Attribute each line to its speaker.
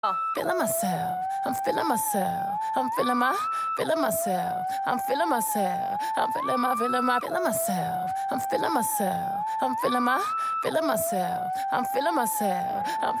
Speaker 1: Feeling myself, I'm feeling myself, I'm feeling myself, I'm feeling myself, I'm feeling myself, I'm feeling myself, I'm feeling myself, I'm feeling myself, I'm